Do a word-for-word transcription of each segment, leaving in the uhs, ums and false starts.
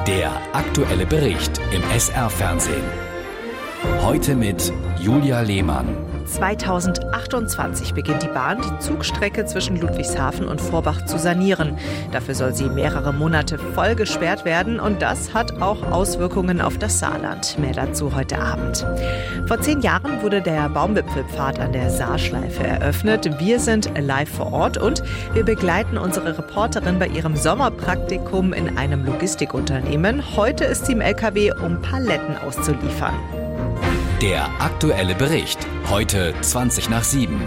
Der aktuelle Bericht im S R-Fernsehen. Heute mit Julia Lehmann. zweitausendachtundzwanzig beginnt die Bahn, die Zugstrecke zwischen Ludwigshafen und Vorbach zu sanieren. Dafür soll sie mehrere Monate voll gesperrt werden und das hat auch Auswirkungen auf das Saarland. Mehr dazu heute Abend. Vor zehn Jahren wurde der Baumwipfelpfad an der Saarschleife eröffnet. Wir sind live vor Ort und wir begleiten unsere Reporterin bei ihrem Sommerpraktikum in einem Logistikunternehmen. Heute ist sie im L K W, um Paletten auszuliefern. Der aktuelle Bericht. Heute zwanzig nach sieben.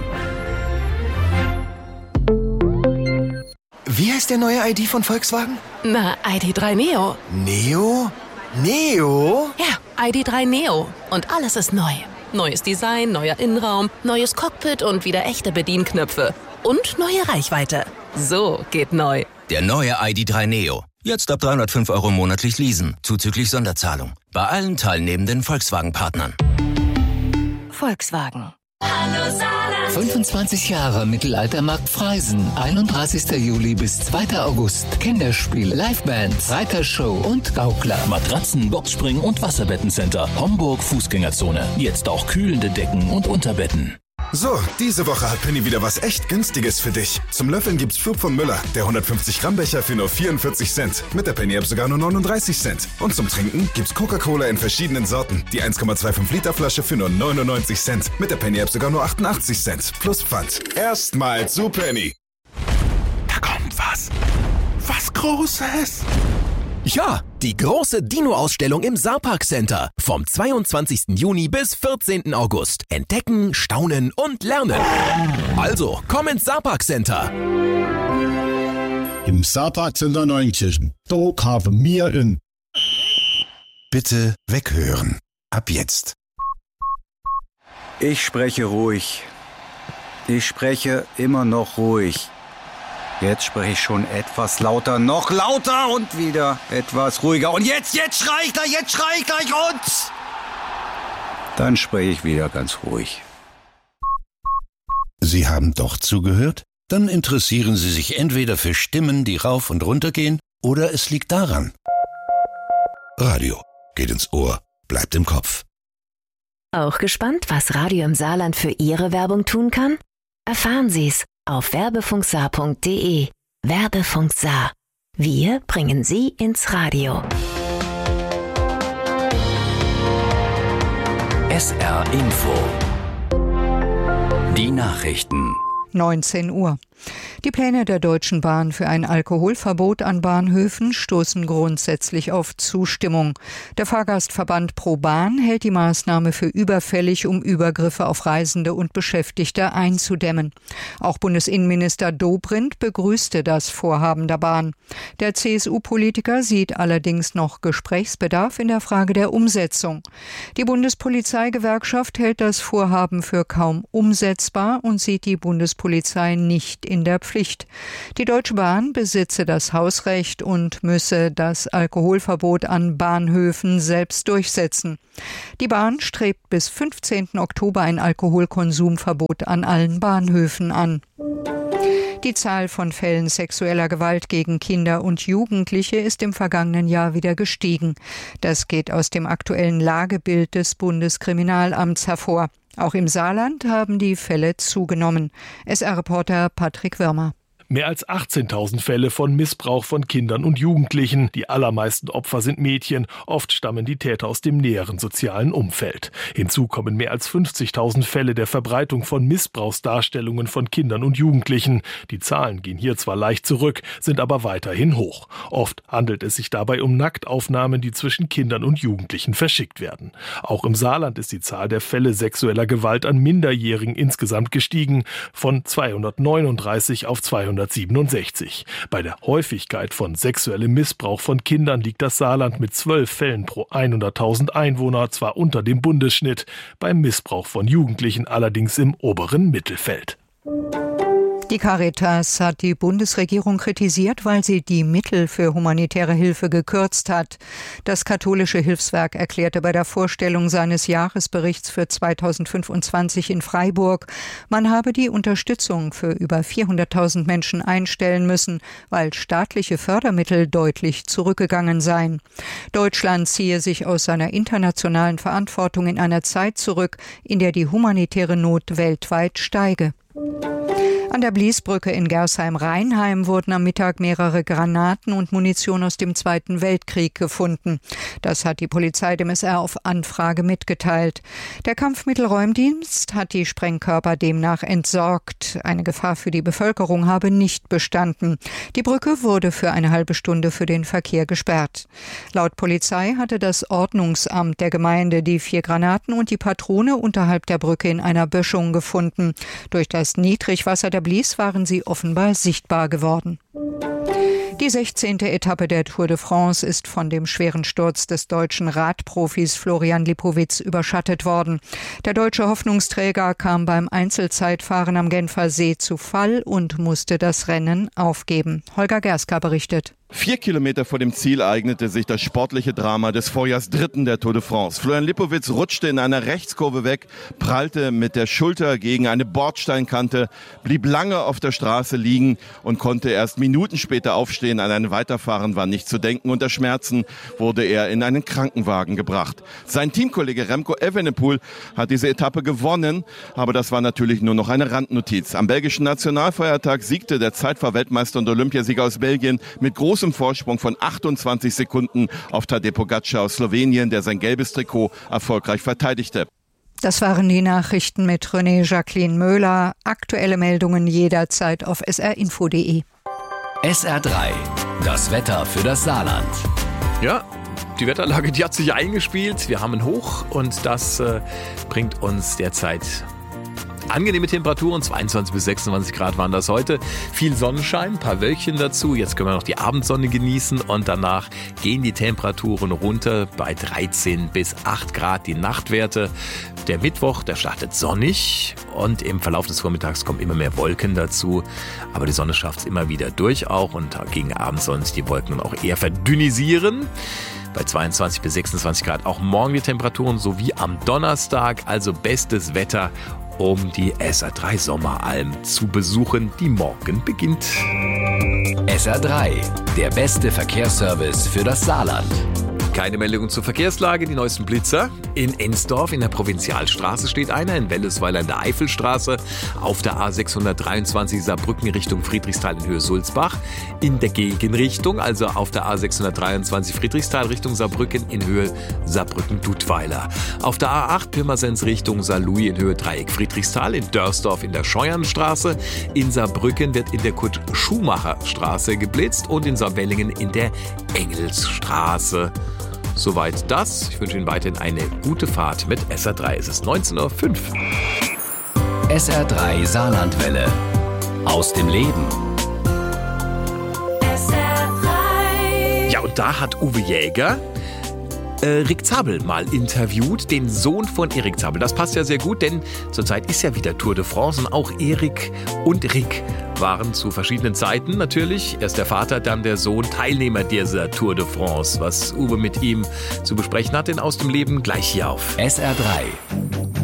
Wie heißt der neue I D von Volkswagen? Na, I D drei Neo. Neo? Neo? Ja, I D drei Neo. Und alles ist neu. Neues Design, neuer Innenraum, neues Cockpit und wieder echte Bedienknöpfe. Und neue Reichweite. So geht neu. Der neue I D drei Neo. Jetzt ab dreihundertfünf Euro monatlich leasen, zuzüglich Sonderzahlung. Bei allen teilnehmenden Volkswagen-Partnern. Volkswagen. Hallo Saarland. fünfundzwanzig Jahre Mittelaltermarkt Freisen. einunddreißigster Juli bis zweiter August. Kinderspiel, Livebands, Reitershow und Gaukler. Matratzen, Boxspringen und Wasserbettencenter. Homburg Fußgängerzone. Jetzt auch kühlende Decken und Unterbetten. So, diese Woche hat Penny wieder was echt Günstiges für dich. Zum Löffeln gibt's Flug von Müller, der hundertfünfzig Gramm Becher für nur vierundvierzig Cent. Mit der Penny-App sogar nur neununddreißig Cent. Und zum Trinken gibt's Coca-Cola in verschiedenen Sorten. Die eins Komma fünfundzwanzig Liter Flasche für nur neunundneunzig Cent. Mit der Penny-App sogar nur achtundachtzig Cent. Plus Pfand. Erstmal zu Penny. Da kommt was. Was Großes. Ja, die große Dino-Ausstellung im Saarpark Center. Vom zweiundzwanzigsten Juni bis vierzehnten August. Entdecken, staunen und lernen. Also, komm ins Saarpark Center. Im Saarpark Center Neunkirchen. Da haben wir in. Bitte weghören. Ab jetzt. Ich spreche ruhig. Ich spreche immer noch ruhig. Jetzt spreche ich schon etwas lauter, noch lauter und wieder etwas ruhiger. Und jetzt, jetzt schrei ich gleich, jetzt schrei ich gleich und... Dann spreche ich wieder ganz ruhig. Sie haben doch zugehört? Dann interessieren Sie sich entweder für Stimmen, die rauf und runter gehen, oder es liegt daran. Radio geht ins Ohr, bleibt im Kopf. Auch gespannt, was Radio im Saarland für Ihre Werbung tun kann? Erfahren Sie's auf werbefunksaar punkt de. Werbefunk Saar. Wir bringen Sie ins Radio. S R Info. Die Nachrichten. neunzehn Uhr. Die Pläne der Deutschen Bahn für ein Alkoholverbot an Bahnhöfen stoßen grundsätzlich auf Zustimmung. Der Fahrgastverband Pro Bahn hält die Maßnahme für überfällig, um Übergriffe auf Reisende und Beschäftigte einzudämmen. Auch Bundesinnenminister Dobrindt begrüßte das Vorhaben der Bahn. Der C S U-Politiker sieht allerdings noch Gesprächsbedarf in der Frage der Umsetzung. Die Bundespolizeigewerkschaft hält das Vorhaben für kaum umsetzbar und sieht die Bundespolizei nicht in der Pflicht. Die Deutsche Bahn besitze das Hausrecht und müsse das Alkoholverbot an Bahnhöfen selbst durchsetzen. Die Bahn strebt bis fünfzehnten Oktober ein Alkoholkonsumverbot an allen Bahnhöfen an. Die Zahl von Fällen sexueller Gewalt gegen Kinder und Jugendliche ist im vergangenen Jahr wieder gestiegen. Das geht aus dem aktuellen Lagebild des Bundeskriminalamts hervor. Auch im Saarland haben die Fälle zugenommen. S R-Reporter Patrick Wirmer. Mehr als achtzehntausend Fälle von Missbrauch von Kindern und Jugendlichen. Die allermeisten Opfer sind Mädchen. Oft stammen die Täter aus dem näheren sozialen Umfeld. Hinzu kommen mehr als fünfzigtausend Fälle der Verbreitung von Missbrauchsdarstellungen von Kindern und Jugendlichen. Die Zahlen gehen hier zwar leicht zurück, sind aber weiterhin hoch. Oft handelt es sich dabei um Nacktaufnahmen, die zwischen Kindern und Jugendlichen verschickt werden. Auch im Saarland ist die Zahl der Fälle sexueller Gewalt an Minderjährigen insgesamt gestiegen, von zweihundertneununddreißig auf zweihundertsiebenundsechzig. Bei der Häufigkeit von sexuellem Missbrauch von Kindern liegt das Saarland mit zwölf Fällen pro hunderttausend Einwohner zwar unter dem Bundesschnitt, beim Missbrauch von Jugendlichen allerdings im oberen Mittelfeld. Die Caritas hat die Bundesregierung kritisiert, weil sie die Mittel für humanitäre Hilfe gekürzt hat. Das katholische Hilfswerk erklärte bei der Vorstellung seines Jahresberichts für zweitausendfünfundzwanzig in Freiburg, man habe die Unterstützung für über vierhunderttausend Menschen einstellen müssen, weil staatliche Fördermittel deutlich zurückgegangen seien. Deutschland ziehe sich aus seiner internationalen Verantwortung in einer Zeit zurück, in der die humanitäre Not weltweit steige. An der Bliesbrücke in Gersheim-Rheinheim wurden am Mittag mehrere Granaten und Munition aus dem Zweiten Weltkrieg gefunden. Das hat die Polizei dem S R auf Anfrage mitgeteilt. Der Kampfmittelräumdienst hat die Sprengkörper demnach entsorgt. Eine Gefahr für die Bevölkerung habe nicht bestanden. Die Brücke wurde für eine halbe Stunde für den Verkehr gesperrt. Laut Polizei hatte das Ordnungsamt der Gemeinde die vier Granaten und die Patrone unterhalb der Brücke in einer Böschung gefunden. Durch das Niedrigwasser der Blies waren sie offenbar sichtbar geworden. Die sechzehnte Etappe der Tour de France ist von dem schweren Sturz des deutschen Radprofis Florian Lipowitz überschattet worden. Der deutsche Hoffnungsträger kam beim Einzelzeitfahren am Genfer See zu Fall und musste das Rennen aufgeben. Holger Gerska berichtet. Vier Kilometer vor dem Ziel eignete sich das sportliche Drama des Vorjahrsdritten der Tour de France. Florian Lipowitz rutschte in einer Rechtskurve weg, prallte mit der Schulter gegen eine Bordsteinkante, blieb lange auf der Straße liegen und konnte erst Minuten später aufstehen. An ein Weiterfahren war nicht zu denken. Unter Schmerzen wurde er in einen Krankenwagen gebracht. Sein Teamkollege Remco Evenepoel hat diese Etappe gewonnen, aber das war natürlich nur noch eine Randnotiz. Am belgischen Nationalfeiertag siegte der Zeitfahr-Weltmeister und Olympiasieger aus Belgien mit großem Vorsprung von achtundzwanzig Sekunden auf Tadej Pogačar aus Slowenien, der sein gelbes Trikot erfolgreich verteidigte. Das waren die Nachrichten mit René Jacqueline Möhler. Aktuelle Meldungen jederzeit auf s r info punkt d e. S R drei, das Wetter für das Saarland. Ja, die Wetterlage, die hat sich eingespielt. Wir haben ein Hoch und das äh, bringt uns derzeit angenehme Temperaturen, zweiundzwanzig bis sechsundzwanzig Grad waren das heute. Viel Sonnenschein, ein paar Wölkchen dazu. Jetzt können wir noch die Abendsonne genießen und danach gehen die Temperaturen runter bei dreizehn bis acht Grad die Nachtwerte. Der Mittwoch, der startet sonnig und im Verlauf des Vormittags kommen immer mehr Wolken dazu. Aber die Sonne schafft es immer wieder durch auch und gegen Abend sollen sich die Wolken auch eher verdünnisieren. Bei zweiundzwanzig bis sechsundzwanzig Grad auch morgen die Temperaturen sowie am Donnerstag, also bestes Wetter, um die S R drei Sommeralm zu besuchen, die morgen beginnt. S R drei, der beste Verkehrsservice für das Saarland. Keine Meldungen zur Verkehrslage, die neuesten Blitzer. In Ensdorf in der Provinzialstraße steht einer, in Wellesweiler in der Eifelstraße, auf der A sechshundertdreiundzwanzig Saarbrücken Richtung Friedrichsthal in Höhe Sulzbach, in der Gegenrichtung, also auf der A sechshundertdreiundzwanzig Friedrichsthal Richtung Saarbrücken in Höhe Saarbrücken-Dudweiler. Auf der A acht Pirmasens Richtung Saarlouis in Höhe Dreieck Friedrichsthal, in Dörsdorf in der Scheuernstraße, in Saarbrücken wird in der Kurt-Schumacher-Straße geblitzt und in Saarwellingen in der Engelsstraße. Soweit das. Ich wünsche Ihnen weiterhin eine gute Fahrt mit S R drei. Es ist neunzehn Uhr fünf. S R drei Saarlandwelle. Aus dem Leben. S R drei. Ja, und da hat Uwe Jäger äh, Rick Zabel mal interviewt, den Sohn von Erik Zabel. Das passt ja sehr gut, denn zurzeit ist ja wieder Tour de France und auch Erik und Rick waren zu verschiedenen Zeiten natürlich, erst der Vater, dann der Sohn, Teilnehmer dieser Tour de France. Was Uwe mit ihm zu besprechen hat, denn aus dem Leben gleich hier auf S R drei.